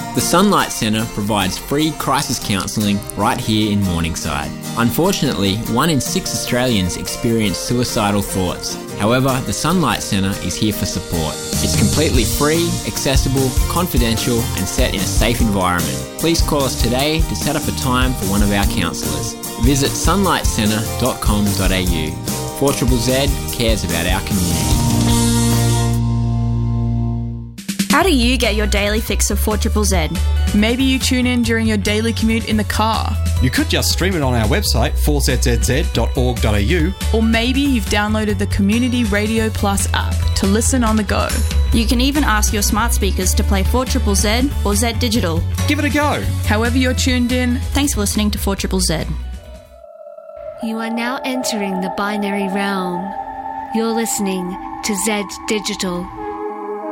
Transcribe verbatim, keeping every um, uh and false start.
The Sunlight Centre provides free crisis counselling right here in Morningside. Unfortunately, one in six Australians experience suicidal thoughts. However, the Sunlight Centre is here for support. It's completely free, accessible, confidential and set in a safe environment. Please call us today to set up a time for one of our counsellors. Visit sunlight centre dot com dot a u. four Z Z Z cares about our community. How do you get your daily fix of four Z Z Z? Maybe you tune in during your daily commute in the car. You could just stream it on our website, four z z z dot org dot a u. Or maybe you've downloaded the Community Radio Plus app to listen on the go. You can even ask your smart speakers to play four Z Z Z or Z Digital. Give it a go. However you're tuned in, thanks for listening to four Z Z Z. You are now entering the binary realm. You're listening to Z Digital.